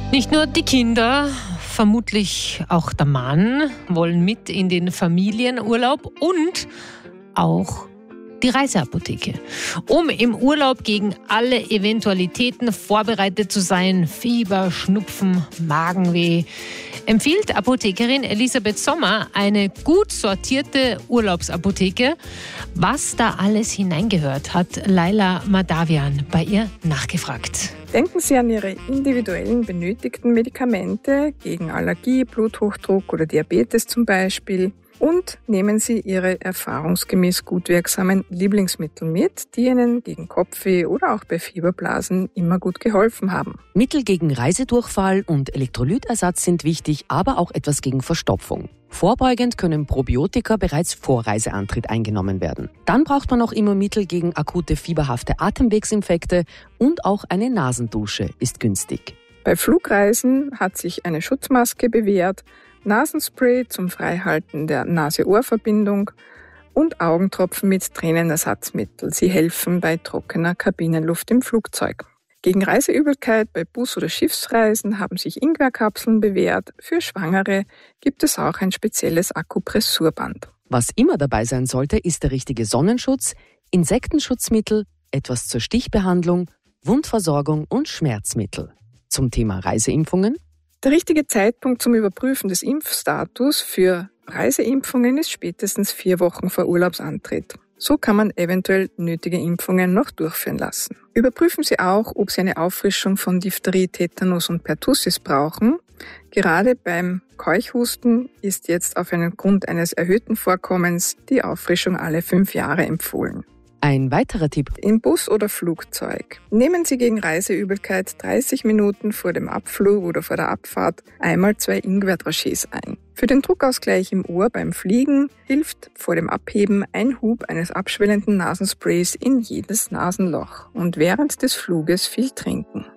Nicht nur die Kinder, vermutlich auch der Mann wollen mit in den Familienurlaub und auch die Reiseapotheke. Um im Urlaub gegen alle Eventualitäten vorbereitet zu sein, Fieber, Schnupfen, Magenweh, empfiehlt Apothekerin Elisabeth Sommer eine gut sortierte Urlaubsapotheke. Was da alles hineingehört, hat Laila Madavian bei ihr nachgefragt. Denken Sie an Ihre individuellen benötigten Medikamente gegen Allergie, Bluthochdruck oder Diabetes zum Beispiel. Und nehmen Sie Ihre erfahrungsgemäß gut wirksamen Lieblingsmittel mit, die Ihnen gegen Kopfweh oder auch bei Fieberblasen immer gut geholfen haben. Mittel gegen Reisedurchfall und Elektrolytersatz sind wichtig, aber auch etwas gegen Verstopfung. Vorbeugend können Probiotika bereits vor Reiseantritt eingenommen werden. Dann braucht man auch immer Mittel gegen akute fieberhafte Atemwegsinfekte und auch eine Nasendusche ist günstig. Bei Flugreisen hat sich eine Schutzmaske bewährt, Nasenspray zum Freihalten der Nase-Ohr-Verbindung und Augentropfen mit Tränenersatzmittel. Sie helfen bei trockener Kabinenluft im Flugzeug. Gegen Reiseübelkeit bei Bus- oder Schiffsreisen haben sich Ingwerkapseln bewährt. Für Schwangere gibt es auch ein spezielles Akupressurband. Was immer dabei sein sollte, ist der richtige Sonnenschutz, Insektenschutzmittel, etwas zur Stichbehandlung, Wundversorgung und Schmerzmittel. Zum Thema Reiseimpfungen: Der richtige Zeitpunkt zum Überprüfen des Impfstatus für Reiseimpfungen ist spätestens 4 Wochen vor Urlaubsantritt. So kann man eventuell nötige Impfungen noch durchführen lassen. Überprüfen Sie auch, ob Sie eine Auffrischung von Diphtherie, Tetanus und Pertussis brauchen. Gerade beim Keuchhusten ist jetzt aufgrund eines erhöhten Vorkommens die Auffrischung alle 5 Jahre empfohlen. Ein weiterer Tipp: Im Bus oder Flugzeug. Nehmen Sie gegen Reiseübelkeit 30 Minuten vor dem Abflug oder vor der Abfahrt einmal 2 Ingwerdragees ein. Für den Druckausgleich im Ohr beim Fliegen hilft vor dem Abheben ein Hub eines abschwellenden Nasensprays in jedes Nasenloch und während des Fluges viel trinken.